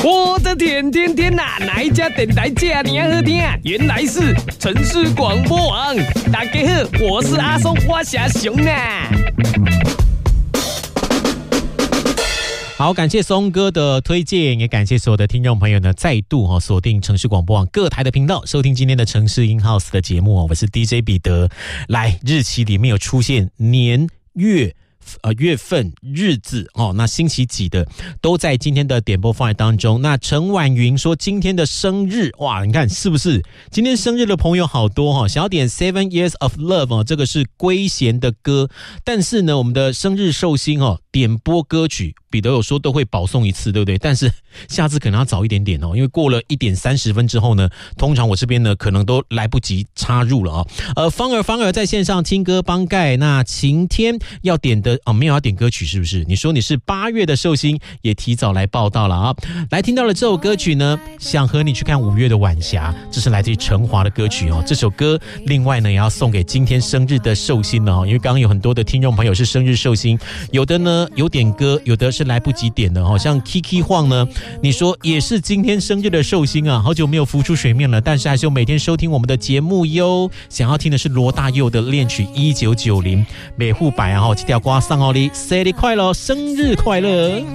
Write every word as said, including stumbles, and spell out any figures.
我的天天天呐、啊，哪一家电台这么好听？原来是城市广播网。大家好，我是阿松，我是阿雄啊。 好，感谢松哥的推荐，也感谢所有的听众朋友呢，再度哈锁定城市广播网各台的频道，收听今天的城市 In House 的节目。我是 D J 彼得。来，日期里面有出现年月。呃，月份、日子哦，那星期几的都在今天的点播范围当中。那陈婉云说今天的生日，哇，你看是不是？今天生日的朋友好多哈、哦，想要点 Seven Years of Love 哦，这个是圭贤的歌。但是呢，我们的生日寿星哦，点播歌曲，彼得有说都会保送一次，对不对？但是下次可能要早一点点哦，因为过了一点三十分之后呢，通常我这边呢可能都来不及插入了啊、哦。呃，芳儿芳儿在线上听歌帮盖，那晴天要点的。哦，没有要点歌曲是不是？你说你是八月的寿星，也提早来报道了啊！来听到了这首歌曲呢，想和你去看五月的晚霞，这是来自于陈华的歌曲哦。这首歌另外呢也要送给今天生日的寿星了哦，因为刚刚有很多的听众朋友是生日寿星，有的呢有点歌，有的是来不及点的哦。像 Kiki 晃呢，你说也是今天生日的寿星啊，好久没有浮出水面了，但是还是有每天收听我们的节目哟。想要听的是罗大佑的恋曲一九九零，每户百啊，这条瓜。上奥利，生日快乐，生日快乐！